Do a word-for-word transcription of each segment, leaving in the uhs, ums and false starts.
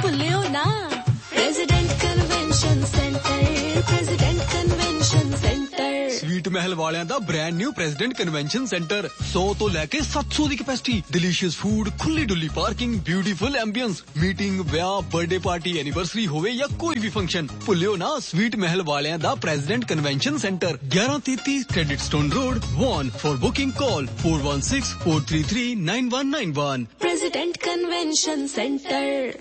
भुलियो ना president convention centre president convention centre sweet महल वालियां दा brand new president convention centre सौ तो लेके सात सौ दी कैपेसिटी डिलीशियस फूड खुली डुली पार्किंग ब्यूटीफुल एम्बियंस मीटिंग ब्याह बर्थडे पार्टी एनिवर्सरी होवे या कोई भी फंक्शन भुलियो ना स्वीट महल वालियां दा प्रेसिडेंट कन्वेंशन सेंटर ग्यारह तैंतीस credit stone road one for booking call four one six four three three nine one nine one president convention centre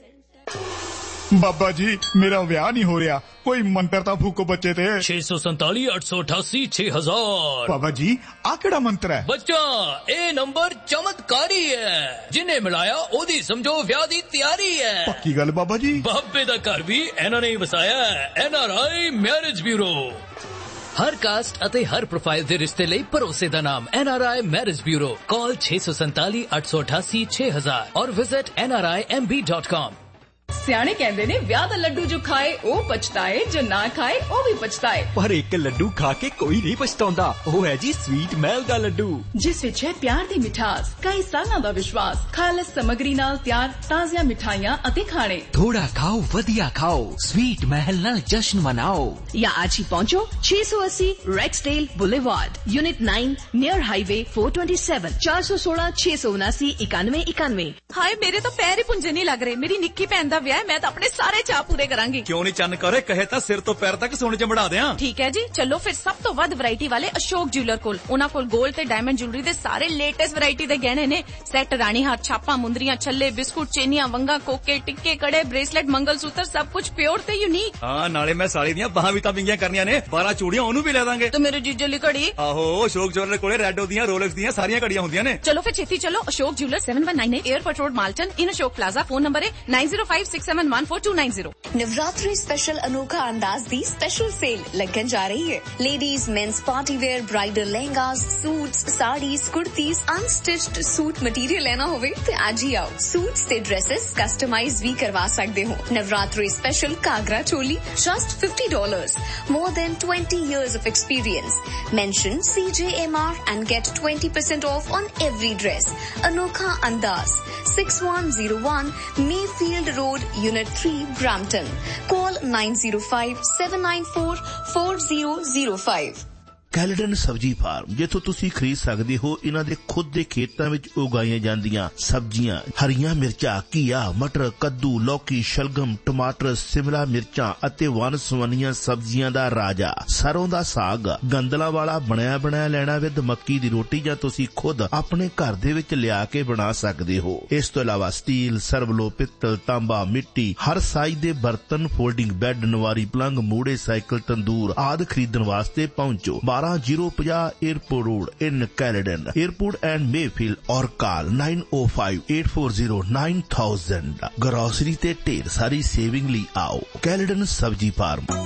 बाबा जी मेरा ब्याह नहीं हो रहा कोई मंत्र ता फूको बच्चे ते छे सौ संताली अठ सौ अठासी छह हजार बाबा जी आ केड़ा मंत्र है बच्चा ए नंबर चमत्कारी है जिन्हें मिलाया ओदी समझो ब्याह दी तैयारी है पक्की गल बाबा जी बाबे दा घर भी एना ने वसाया है एनआरआई मैरिज ब्यूरो हर कास्ट अते हर प्रोफाइल दे रिश्ते लई भरोसे दा नाम एनआरआई मैरिज ब्यूरो कॉल छे सौ संताली अठ सौ अठासी छह हजार और visit N R I am B dot com सियाने कहंदे ने ब्याह दा लड्डू जो खाए ओ पछताए जो ना खाए ओ भी पछताए पर एक लड्डू खा के कोई नहीं पछतांदा ओ है जी स्वीट महल दा लड्डू जिस विच है प्यार दी मिठास कई सालां दा विश्वास खालस सामग्री नाल तैयार ताज़ियां मिठाइयां अते खाने थोड़ा खाओ वधिया खाओ स्वीट महल नाल जश्न मनाओ या आज ही पहुंचो छह सौ अस्सी रेक्सडेल boulevard unit nine near highway four twenty seven चार सौ सोलह छह सौ उनासी इक्यानवे इक्यानवे हाय मेरे तो पैर ही पुंजे नहीं लग रहे मेरी निक्की भैन दा विआह मैं तो अपने सारे चाह पूरे करांगी क्यों नहीं चन्न करे कहे ता सिर तो पैर तक सोने च बढ़ा दें ठीक है जी चलो फिर सब तो वध वैरायटी वाले अशोक ज्वेलर कोल उन्हां कोल गोल्ड ते डायमंड ज्वेलरी दे सारे लेटेस्ट वैरायटी दे गहने ने सेट रानी हार छापा मुंदरियां छल्ले बिस्कुट चेनियां वंगा कोके टिक्के कड़े ब्रेसलेट मंगलसूत्र सब कुछ प्योर ते यूनिक हां नाले मैं साली दियां बाहां भी तां विंगियां करनियां ने बारह चूड़ियां ओनू भी ले दांगे तो मेरे जीजे ली घड़ी आहो अशोक ज्वेलर कोले रेडो दियां रोलेक्स दियां सारियां घड़ियां हुंदियां ने चलो फिर छेती चलो Ashok jeweller seven one nine eight airport road Malton इन अशोक प्लाजा फोन नंबर है nine zero five six seven one four to nine zero Navratri special अनोखा अंदाज दी स्पेशल सेल लगन जा रही है ladies mains party wear bridal lehengas suits saris kurtis unstitched suit material लेना होवे ते आज ही आओ सूट्स ते ड्रेसेस कस्टमाइज भी करवा सकते हो Navratri special कागरा choli just fifty dollars more than twenty years of experience mention C J M R and gate twenty percent of on every dress अनोखा अंदाज six one zero one Mayfield Road Unit three Brampton call nine zero five seven nine four four zero zero five Caledon सब्जी farm जिथों तुसी खरीद सकते हो इन्हां दे खुद दे खेतां विच उगाईਆਂ ਜਾਂਦੀਆਂ सब्जियां हरियां मिर्चां घीया मटर कद्दू लौकी शलगम टमाटर शिमला मिर्चां अते वन सवनियां सब्जियां दा राजा सरों दा साग गंदला वाला बनया बनाया लेना विद मक्की दी रोटी जां तुसी खुद अपने घर दे विच लिया के बना सकते हो इस तो इलावा स्टील सर्वलो पित्तल तांबा मिट्टी हर साइज दे बर्तन फोल्डिंग बेड नवारी पलंग मूड़े साइकिल तंदूर आदि खरीदण वास्ते पहुंचो बारह जीरो पचास airport road in Caledon airport and Mayfield और कॉल नाइन ओ five eight four zero nine thousand grocery ते ढेर सारी सेविंग ली आओ कैलेडन सब्जी फार्म